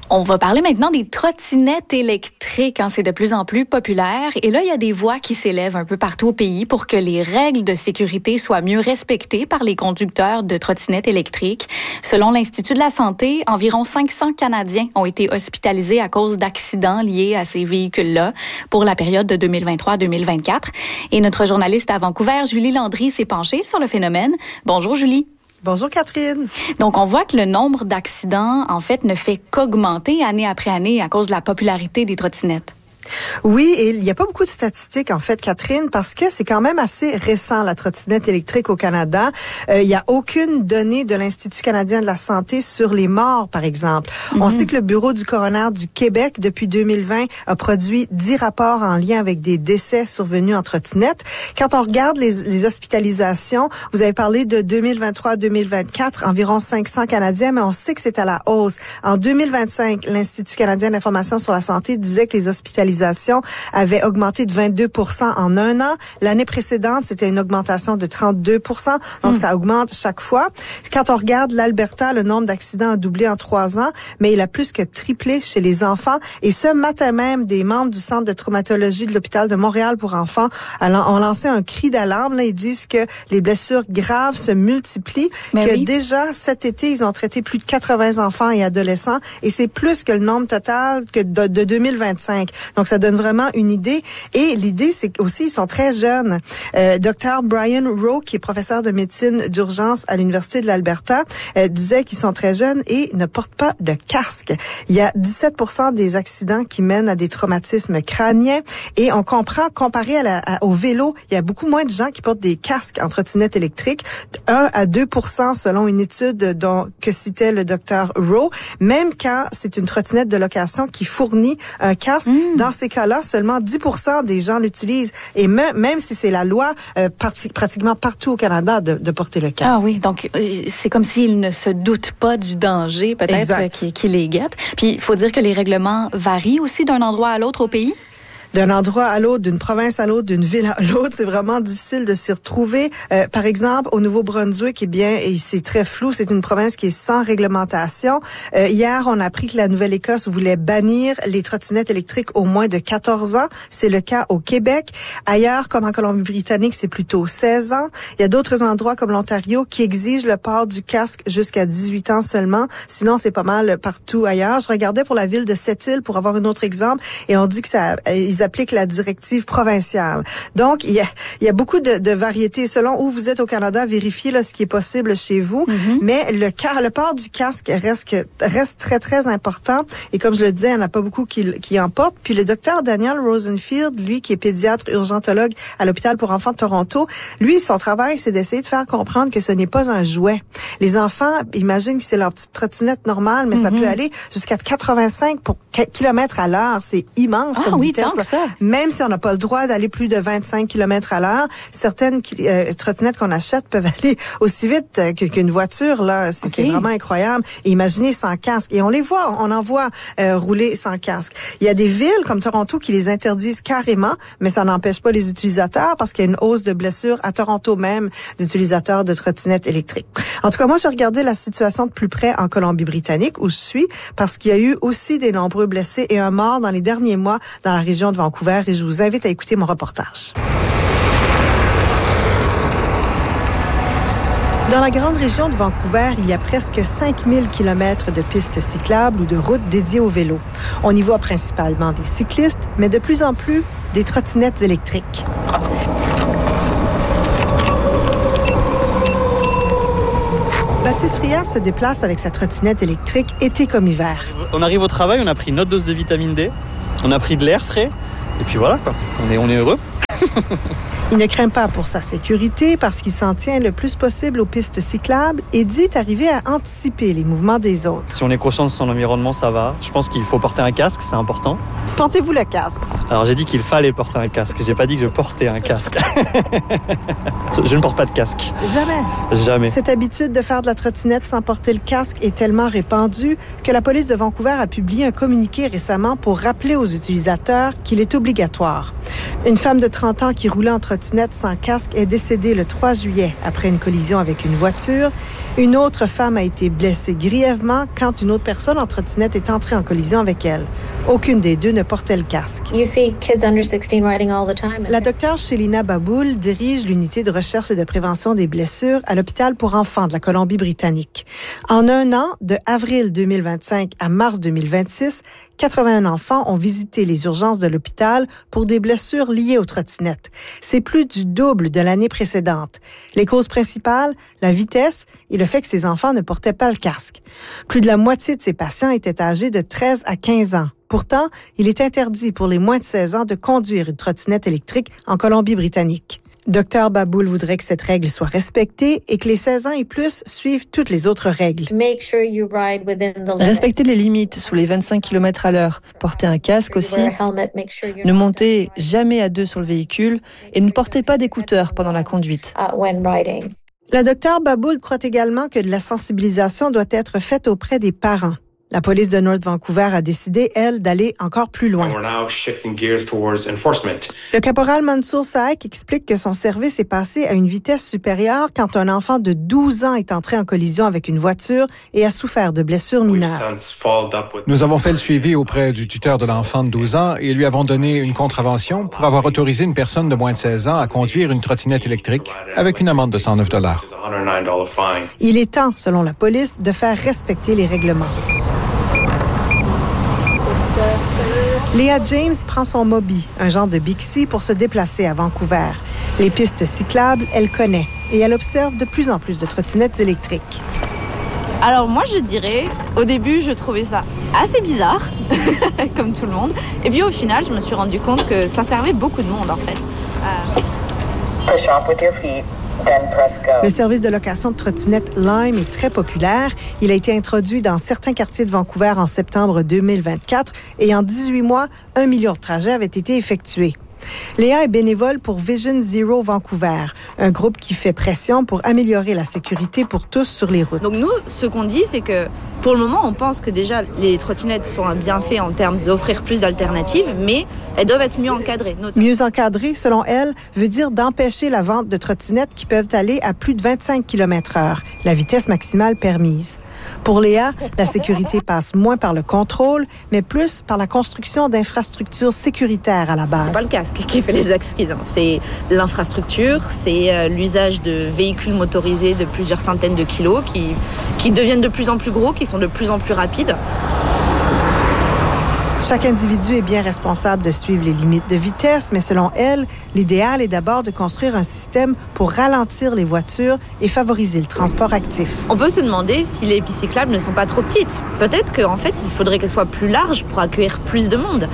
On va parler maintenant des trottinettes électriques. C'est de plus en plus populaire. Et là, il y a des voix qui s'élèvent un peu partout au pays pour que les règles de sécurité soient mieux respectées par les conducteurs de trottinettes électriques. Selon l'Institut de la santé, environ 500 Canadiens ont été hospitalisés à cause d'accidents liés à ces véhicules-là pour la période de 2023 à 2024. Et notre journaliste à Vancouver, Julie Landry, s'est penchée sur le phénomène. Bonjour, Julie. Bonjour Catherine. Donc, on voit que le nombre d'accidents, en fait, ne fait qu'augmenter année après année à cause de la popularité des trottinettes. Oui, et il n'y a pas beaucoup de statistiques, en fait, Catherine, parce que c'est quand même assez récent, la trottinette électrique au Canada. Il n'y a aucune donnée de l'Institut canadien de la santé sur les morts, par exemple. On sait que le Bureau du coroner du Québec, depuis 2020, a produit 10 rapports en lien avec des décès survenus en trottinette. Quand on regarde les hospitalisations, vous avez parlé de 2023 à 2024, environ 500 Canadiens, mais on sait que c'est à la hausse. En 2025, l'Institut canadien d'information sur la santé disait que les hospitalisations avait augmenté de 22% en un an. L'année précédente, c'était une augmentation de 32%. Donc, ça augmente chaque fois. Quand on regarde l'Alberta, le nombre d'accidents a doublé en 3 ans, mais il a plus que triplé chez les enfants. Et ce matin même, des membres du Centre de traumatologie de l'hôpital de Montréal pour enfants ont lancé un cri d'alarme. Là, ils disent que les blessures graves se multiplient, déjà cet été, ils ont traité plus de 80 enfants et adolescents, et c'est plus que le nombre total que de 2025. Donc, ça donne vraiment une idée. Et l'idée, c'est aussi, ils sont très jeunes. Dr. Brian Rowe, qui est professeur de médecine d'urgence à l'Université de l'Alberta, disait qu'ils sont très jeunes et ne portent pas de casque. Il y a 17% des accidents qui mènent à des traumatismes crâniens. Et on comprend, comparé au vélo, il y a beaucoup moins de gens qui portent des casques en trottinette électrique. 1 à 2% selon une étude que citait le Dr. Rowe. Même quand c'est une trottinette de location qui fournit un casque, dans ces cas-là, seulement 10% des gens l'utilisent. Et même si c'est la loi pratiquement partout au Canada de porter le casque. Ah oui, donc c'est comme s'ils ne se doutent pas du danger peut-être qui les guette. Puis il faut dire que les règlements varient aussi d'un endroit à l'autre au pays. D'un endroit à l'autre, d'une province à l'autre, d'une ville à l'autre, c'est vraiment difficile de s'y retrouver. Par exemple, au Nouveau-Brunswick, c'est très flou, c'est une province qui est sans réglementation. Hier, on a appris que la Nouvelle-Écosse voulait bannir les trottinettes électriques au moins de 14 ans. C'est le cas au Québec. Ailleurs, comme en Colombie-Britannique, c'est plutôt 16 ans. Il y a d'autres endroits comme l'Ontario qui exigent le port du casque jusqu'à 18 ans seulement. Sinon, c'est pas mal partout ailleurs. Je regardais pour la ville de Sept-Îles pour avoir un autre exemple, et on dit que ils applique la directive provinciale. Donc, il y a beaucoup de variétés. Selon où vous êtes au Canada, vérifiez là, ce qui est possible chez vous. Mais le port du casque reste très, très important. Et comme je le disais, il n'y en a pas beaucoup qui en portent. Puis le docteur Daniel Rosenfield, lui, qui est pédiatre urgentologue à l'hôpital pour enfants de Toronto, lui, son travail, c'est d'essayer de faire comprendre que ce n'est pas un jouet. Les enfants imaginent que c'est leur petite trottinette normale, mais ça peut aller jusqu'à 85 km à l'heure. C'est immense comme vitesse. Même si on n'a pas le droit d'aller plus de 25 km à l'heure, certaines trottinettes qu'on achète peuvent aller aussi vite qu'une voiture. Là, c'est vraiment incroyable. Et imaginez sans casque. Et on en voit rouler sans casque. Il y a des villes comme Toronto qui les interdisent carrément, mais ça n'empêche pas les utilisateurs parce qu'il y a une hausse de blessures à Toronto même d'utilisateurs de trottinettes électriques. En tout cas, moi, j'ai regardé la situation de plus près en Colombie-Britannique où je suis parce qu'il y a eu aussi des nombreux blessés et un mort dans les derniers mois dans la région de Vancouver, et je vous invite à écouter mon reportage. Dans la grande région de Vancouver, il y a presque 5000 km de pistes cyclables ou de routes dédiées au vélo. On y voit principalement des cyclistes, mais de plus en plus des trottinettes électriques. Baptiste Frias se déplace avec sa trottinette électrique été comme hiver. On arrive au travail, on a pris notre dose de vitamine D, on a pris de l'air frais, et puis voilà, quoi. On est heureux. Il ne craint pas pour sa sécurité parce qu'il s'en tient le plus possible aux pistes cyclables et dit arriver à anticiper les mouvements des autres. Si on est conscient de son environnement, ça va. Je pense qu'il faut porter un casque, c'est important. Portez-vous le casque? Alors j'ai dit qu'il fallait porter un casque. J'ai pas dit que je portais un casque. Je ne porte pas de casque. Jamais. Cette habitude de faire de la trottinette sans porter le casque est tellement répandue que la police de Vancouver a publié un communiqué récemment pour rappeler aux utilisateurs qu'il est obligatoire. Une femme de 30 ans qui roulait en trottinette sans casque est décédée le 3 juillet après une collision avec une voiture. Une autre femme a été blessée grièvement quand une autre personne en trottinette est entrée en collision avec elle. Aucune des deux ne portait le casque. La docteure Shelina Baboul dirige l'unité de recherche et de prévention des blessures à l'hôpital pour enfants de la Colombie-Britannique. En un an, de avril 2025 à mars 2026, 81 enfants ont visité les urgences de l'hôpital pour des blessures liées aux trottinettes. C'est plus du double de l'année précédente. Les causes principales, la vitesse et le fait que ces enfants ne portaient pas le casque. Plus de la moitié de ces patients étaient âgés de 13 à 15 ans. Pourtant, il est interdit pour les moins de 16 ans de conduire une trottinette électrique en Colombie-Britannique. Dr Baboul voudrait que cette règle soit respectée et que les 16 ans et plus suivent toutes les autres règles. Respectez les limites sous les 25 km/h. Portez un casque aussi. Ne montez jamais à deux sur le véhicule et ne portez pas d'écouteurs pendant la conduite. La Dr Baboul croit également que de la sensibilisation doit être faite auprès des parents. La police de North Vancouver a décidé, elle, d'aller encore plus loin. Le caporal Mansour Saek explique que son service est passé à une vitesse supérieure quand un enfant de 12 ans est entré en collision avec une voiture et a souffert de blessures mineures. Nous avons fait le suivi auprès du tuteur de l'enfant de 12 ans et lui avons donné une contravention pour avoir autorisé une personne de moins de 16 ans à conduire une trottinette électrique avec une amende de $109. Il est temps, selon la police, de faire respecter les règlements. Léa James prend son Mobi, un genre de Bixi, pour se déplacer à Vancouver. Les pistes cyclables, elle connaît et elle observe de plus en plus de trottinettes électriques. Alors moi, je dirais, au début, je trouvais ça assez bizarre, comme tout le monde. Et puis au final, je me suis rendu compte que ça servait beaucoup de monde, en fait. Le service de location de trottinettes Lime est très populaire. Il a été introduit dans certains quartiers de Vancouver en septembre 2024 et en 18 mois, 1 million de trajets avaient été effectués. Léa est bénévole pour Vision Zero Vancouver, un groupe qui fait pression pour améliorer la sécurité pour tous sur les routes. Donc nous, ce qu'on dit, c'est que pour le moment, on pense que déjà les trottinettes sont un bienfait en termes d'offrir plus d'alternatives, mais elles doivent être mieux encadrées. Mieux encadrées, selon elle, veut dire d'empêcher la vente de trottinettes qui peuvent aller à plus de 25 km/h, la vitesse maximale permise. Pour Léa, la sécurité passe moins par le contrôle, mais plus par la construction d'infrastructures sécuritaires à la base. C'est pas le casque qui fait les accidents, c'est l'infrastructure, c'est l'usage de véhicules motorisés de plusieurs centaines de kilos qui deviennent de plus en plus gros, qui sont de plus en plus rapides. Chaque individu est bien responsable de suivre les limites de vitesse, mais selon elle, l'idéal est d'abord de construire un système pour ralentir les voitures et favoriser le transport actif. On peut se demander si les pistes cyclables ne sont pas trop petites. Peut-être qu'en fait, il faudrait qu'elles soient plus larges pour accueillir plus de monde.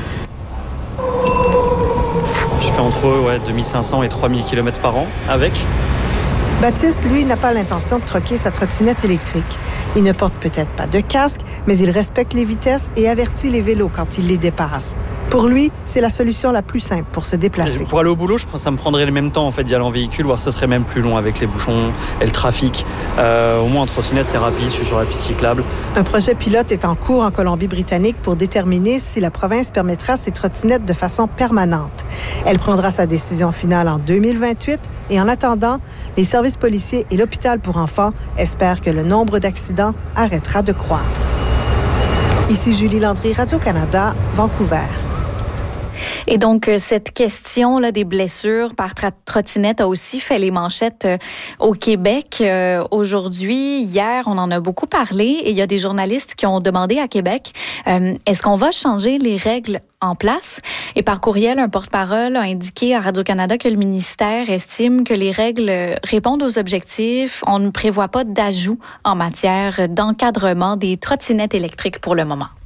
Je fais entre 2500 et 3000 km par an avec. Baptiste, lui, n'a pas l'intention de troquer sa trottinette électrique. Il ne porte peut-être pas de casque, mais il respecte les vitesses et avertit les vélos quand il les dépasse. Pour lui, c'est la solution la plus simple pour se déplacer. Pour aller au boulot, ça me prendrait le même temps en fait d'y aller en véhicule, voire ce serait même plus long avec les bouchons et le trafic. Au moins en trottinette, c'est rapide, je suis sur la piste cyclable. Un projet pilote est en cours en Colombie-Britannique pour déterminer si la province permettra ces trottinettes de façon permanente. Elle prendra sa décision finale en 2028 et en attendant, les services policiers et l'hôpital pour enfants espèrent que le nombre d'accidents arrêtera de croître. Ici Julie Landry, Radio-Canada, Vancouver. Et donc, cette question là des blessures par trottinette a aussi fait les manchettes au Québec aujourd'hui. Hier, on en a beaucoup parlé et il y a des journalistes qui ont demandé à Québec, est-ce qu'on va changer les règles en place? Et par courriel, un porte-parole a indiqué à Radio-Canada que le ministère estime que les règles répondent aux objectifs. On ne prévoit pas d'ajout en matière d'encadrement des trottinettes électriques pour le moment.